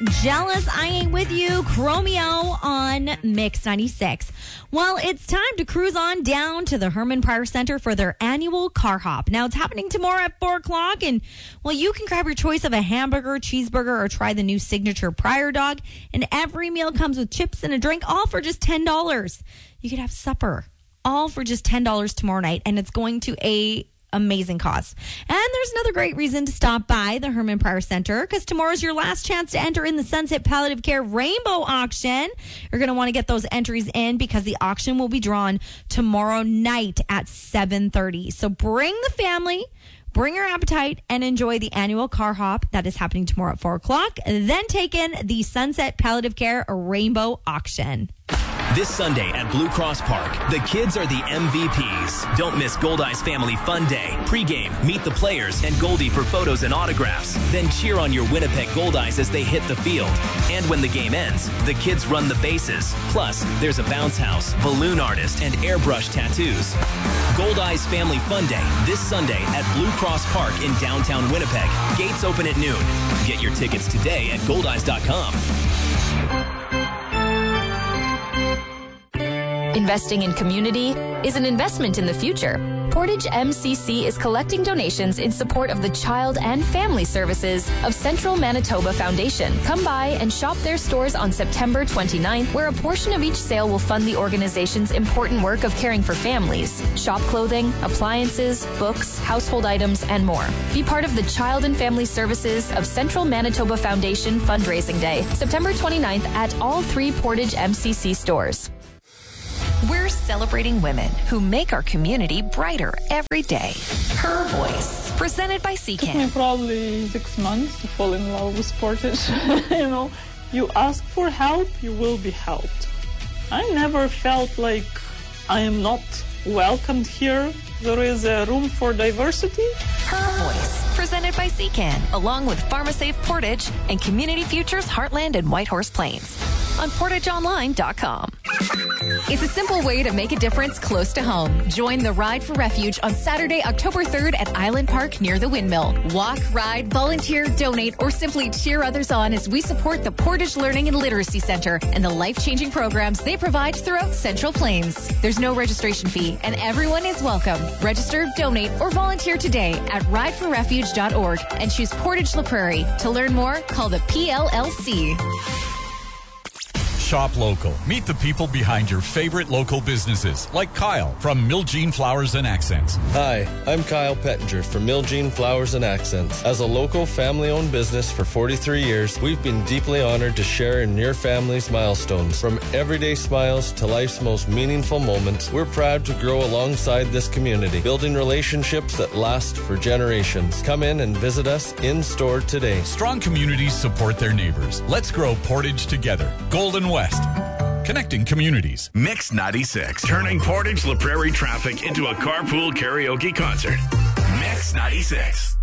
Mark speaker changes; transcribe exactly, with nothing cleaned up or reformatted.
Speaker 1: Jealous I Ain't With You, Chromeo on Mix ninety-six. Well, it's time to cruise on down to the Herman Pryor Center for their annual car hop. Now, it's happening tomorrow at four o'clock, and, well, you can grab your choice of a hamburger, cheeseburger, or try the new signature Pryor dog, and every meal comes with chips and a drink, all for just ten dollars. You could have supper, all for just ten dollars tomorrow night, and it's going to a amazing cause. And there's another great reason to stop by the Herman Pryor Center, because tomorrow's your last chance to enter in the Sunset Palliative Care Rainbow Auction. You're going to want to get those entries in because the auction will be drawn tomorrow night at seven thirty. So bring the family, bring your appetite, and enjoy the annual car hop that is happening tomorrow at four o'clock. Then take in the Sunset Palliative Care Rainbow Auction.
Speaker 2: This Sunday at Blue Cross Park, the kids are the M V Ps. Don't miss Goldeyes Family Fun Day. Pre-game, meet the players and Goldie for photos and autographs. Then cheer on your Winnipeg Goldeyes as they hit the field. And when the game ends, the kids run the bases. Plus, there's a bounce house, balloon artist, and airbrush tattoos. Goldeyes Family Fun Day this Sunday at Blue Cross Park in downtown Winnipeg. Gates open at noon. Get your tickets today at goldeyes dot com.
Speaker 3: Investing in community is an investment in the future. Portage M C C is collecting donations in support of the Child and Family Services of Central Manitoba Foundation. Come by and shop their stores on September twenty-ninth, where a portion of each sale will fund the organization's important work of caring for families. Shop clothing, appliances, books, household items, and more. Be part of the Child and Family Services of Central Manitoba Foundation Fundraising Day, September twenty-ninth at all three Portage M C C stores.
Speaker 4: We're celebrating women who make our community brighter every day. Her Voice, presented by C
Speaker 5: It took
Speaker 4: CAN.
Speaker 5: me probably six months to fall in love with Portage. You know, you ask for help, you will be helped. I never felt like I am not welcomed here. There is a room for diversity.
Speaker 4: Her Voice, presented by C CAN, along with PharmaSafe Portage and Community Futures Heartland and Whitehorse Plains on portage online dot com.
Speaker 6: It's a simple way to make a difference close to home. Join the Ride for Refuge on Saturday, October third at Island Park near the Windmill. Walk, ride, volunteer, donate, or simply cheer others on as we support the Portage Learning and Literacy Center and the life-changing programs they provide throughout Central Plains. There's no registration fee and everyone is welcome. Register, donate, or volunteer today at ride for refuge dot org and choose Portage La Prairie. To learn more, call the P L L C.
Speaker 7: Shop local. Meet the people behind your favorite local businesses, like Kyle from Miljean Flowers and Accents.
Speaker 8: Hi, I'm Kyle Pettinger from Miljean Flowers and Accents. As a local family-owned business for forty-three years, we've been deeply honored to share in your family's milestones. From everyday smiles to life's most meaningful moments, we're proud to grow alongside this community, building relationships that last for generations. Come in and visit us in-store today.
Speaker 7: Strong communities support their neighbors. Let's grow Portage together. Golden West. Connecting communities.
Speaker 9: Mix ninety-six, turning Portage La Prairie traffic into a carpool karaoke concert. Mix ninety-six.